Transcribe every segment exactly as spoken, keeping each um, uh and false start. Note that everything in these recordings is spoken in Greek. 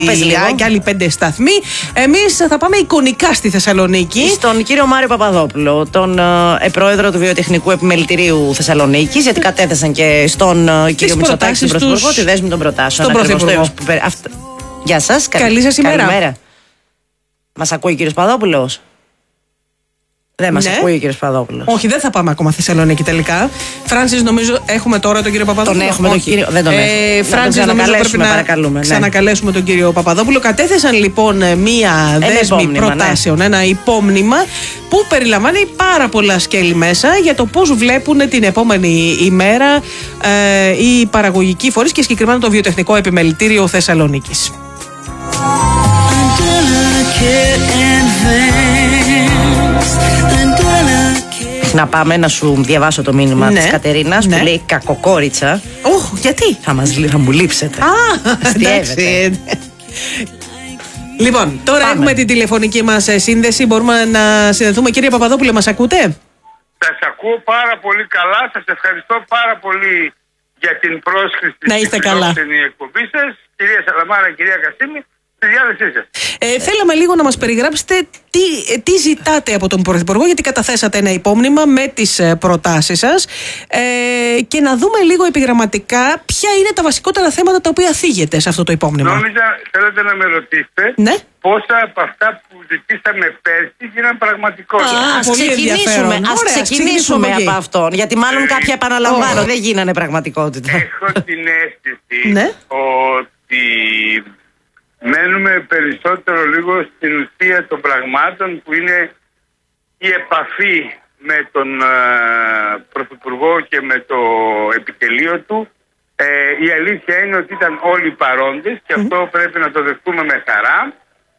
και άλλοι πέντε σταθμοί. Εμείς θα πάμε εικονικά στη Θεσσαλονίκη. Στον κύριο Μάριο Παπαδόπουλο, τον ε, πρόεδρο του Βιοτεχνικού Επιμελητηρίου Θεσσαλονίκης, γιατί κατέθεσαν και στον ε, κύριο Μητσοτάκη, τον Πρωθυπουργό, τη δέσμη των προτάσεων. Στον Πρωθυπουργό. Γεια σας. Καλή σας ημέρα. Καλημέρα. Μας ακούει ο κύριος Παπαδόπουλος? Δεν μας ναι. ακούει ο κύριος Παπαδόπουλος. Όχι, δεν θα πάμε ακόμα Θεσσαλονίκη τελικά. Φράνσις, νομίζω έχουμε τώρα τον κύριο Παπαδόπουλο. Τον έχουμε, τον κύριο. Δεν τον έχουμε. Ε, Φράνσις, νομίζω πρέπει να παρακαλούμε, ναι. ξανακαλέσουμε τον κύριο Παπαδόπουλο. Κατέθεσαν λοιπόν μία δέσμη προτάσεων, ναι. ένα υπόμνημα που περιλαμβάνει πάρα πολλά σκέλη μέσα για το πώς βλέπουν την επόμενη ημέρα ε, οι παραγωγικοί φορείς και συγκεκριμένα το Βιοτεχνικό Επιμελητήριο Θεσσαλονίκης. Να πάμε να σου διαβάσω το μήνυμα ναι. της Κατερίνας ναι. που λέει κακοκόριτσα. Όχ, γιατί? Θα, μας, θα μου λείψετε. Α, εντάξει. Λοιπόν, τώρα πάμε. Έχουμε την τηλεφωνική μας σύνδεση. Μπορούμε να συνδεθούμε. Κύριε Παπαδόπουλε, μας ακούτε? Σας ακούω πάρα πολύ καλά. Σας ευχαριστώ πάρα πολύ για την πρόσκληση να είστε καλά. Στην εκπομπή σας. Κυρία Σαλαμάρα, κυρία Κασίμη. Ε, θέλαμε λίγο να μας περιγράψετε τι, τι ζητάτε από τον Πρωθυπουργό, γιατί καταθέσατε ένα υπόμνημα με τις προτάσεις σας ε, και να δούμε λίγο επιγραμματικά ποια είναι τα βασικότερα θέματα τα οποία θίγεται σε αυτό το υπόμνημα. Νόμιζα θέλετε να με ρωτήσετε ναι? πόσα από αυτά που ζητήσαμε πέρσι γίναν πραγματικότητα. Α, ας ξεκινήσουμε, ας Ωραία, ξεκινήσουμε από, από αυτόν, γιατί μάλλον ε, κάποια επαναλαμβάνω oh. δεν γίνανε πραγματικότητα. Έχω την αίσθηση ναι? ότι μένουμε περισσότερο λίγο στην ουσία των πραγμάτων, που είναι η επαφή με τον uh, Πρωθυπουργό και με το επιτελείο του. Ε, η αλήθεια είναι ότι ήταν όλοι παρόντες και mm. αυτό πρέπει να το δεχτούμε με χαρά.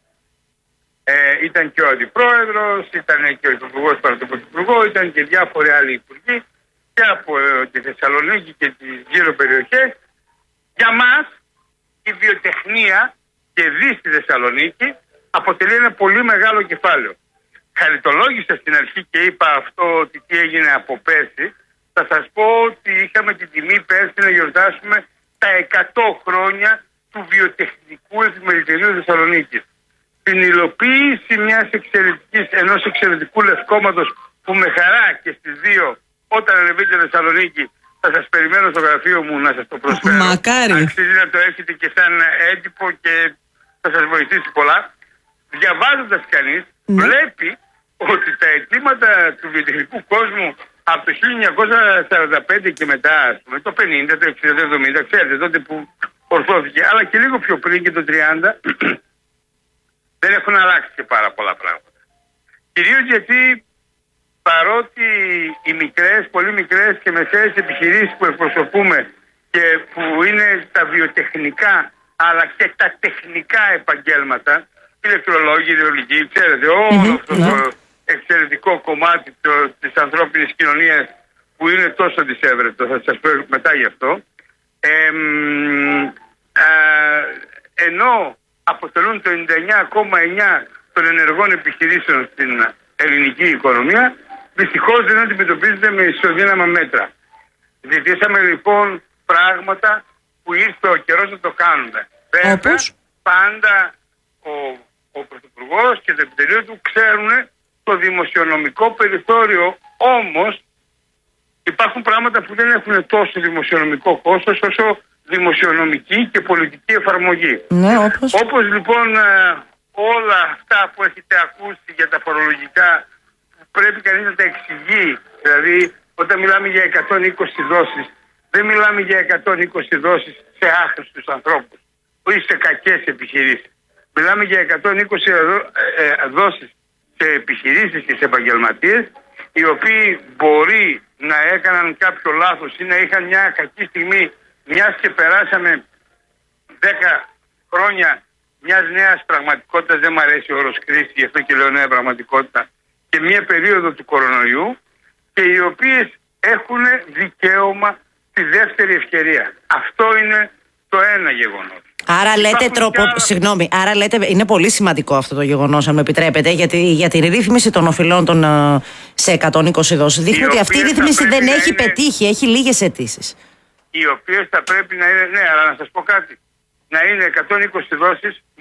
Ε, ήταν και ο Αντιπρόεδρος, ήταν και ο Υπουργός παρά τον Πρωθυπουργό, ήταν και διάφοροι άλλοι υπουργοί και από ε, τη Θεσσαλονίκη και τις γύρω περιοχές. Για μας η βιοτεχνία και δει στη Θεσσαλονίκη αποτελεί ένα πολύ μεγάλο κεφάλαιο. Χαριτολόγησα στην αρχή και είπα αυτό, ότι τι έγινε από πέρσι. Θα σας πω ότι είχαμε την τιμή πέρσι να γιορτάσουμε τα εκατό χρόνια του Βιοτεχνικού Επιμελητηρίου Θεσσαλονίκης. Την υλοποίηση μιας εξαιρετικής, ενός εξαιρετικού λευκόματος που με χαρά και στις δύο, όταν ανεβείτε Θεσσαλονίκη, θα σας περιμένω στο γραφείο μου να σας το προσφέρω. Μακάρι. Αξίζει να το έχετε και σαν έντυπο και θα σας βοηθήσει πολλά. Διαβάζοντας κανείς, ναι. βλέπει ότι τα αιτήματα του βιοτεχνικού κόσμου από το χίλια εννιακόσια σαράντα πέντε και μετά, ας πούμε, το πενήντα, το εξήντα, το εβδομήντα, ξέρετε, τότε που ορθώθηκε, αλλά και λίγο πιο πριν και το τριάντα, δεν έχουν αλλάξει και πάρα πολλά πράγματα. Κυρίως γιατί παρότι οι μικρές, πολύ μικρές και μεσαίες επιχειρήσεις που εκπροσωπούμε και που είναι τα βιοτεχνικά αλλά και τα τεχνικά επαγγέλματα, ηλεκτρολόγοι, ιδεολογικοί, ξέρετε, όλο mm-hmm, αυτό yeah. το εξαιρετικό κομμάτι το, της ανθρώπινης κοινωνίας που είναι τόσο δυσέβρετο, θα σας πω μετά γι' αυτό, ε, ε, ενώ αποτελούν το ενενήντα εννιά κόμμα εννιά των ενεργών επιχειρήσεων στην ελληνική οικονομία, δυστυχώς δεν αντιμετωπίζεται με ισοδύναμα μέτρα. Ζητήσαμε λοιπόν πράγματα που ήρθε ο καιρός να το κάνουμε. Βέβαια, πάντα ο, ο Πρωθυπουργός και το επιτελείο του ξέρουν το δημοσιονομικό περιθώριο, όμως υπάρχουν πράγματα που δεν έχουν τόσο δημοσιονομικό κόστος όσο δημοσιονομική και πολιτική εφαρμογή. Ναι, όπως... όπως λοιπόν όλα αυτά που έχετε ακούσει για τα φορολογικά πρέπει κανείς να τα εξηγεί. Δηλαδή όταν μιλάμε για εκατόν είκοσι δόσεις, δεν μιλάμε για εκατόν είκοσι δόσεις σε άχρηστους ανθρώπους ή σε κακές επιχειρήσεις. Μιλάμε για εκατόν είκοσι δόσεις σε επιχειρήσεις και σε επαγγελματίες, οι οποίοι μπορεί να έκαναν κάποιο λάθος ή να είχαν μια κακή στιγμή, μιας και περάσαμε δέκα χρόνια μιας νέας πραγματικότητας, δεν μου αρέσει ο όρος κρίση, γι' αυτό και λέω νέα πραγματικότητα, και μια περίοδο του κορονοϊού, και οι οποίες έχουν δικαίωμα τη δεύτερη ευκαιρία. Αυτό είναι το ένα γεγονός. Άρα λέτε, τρόπο, άλλα... συγγνώμη, άρα λέτε είναι πολύ σημαντικό αυτό το γεγονός, αν με επιτρέπετε, γιατί για την ρύθμιση των οφειλών των, σε εκατόν είκοσι δόσεις. Δείχνει ότι αυτή η ρύθμιση δεν έχει είναι... πετύχει, έχει λίγες αιτήσεις. Οι οποίες θα πρέπει να είναι, ναι, αλλά να σας πω κάτι. να είναι εκατόν είκοσι δόσεις